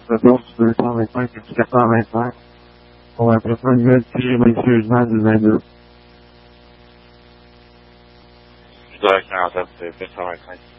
Adultos talvez mais que você comentar. Ou é para fazer mais nada, né? Gleich nach, das ist besser als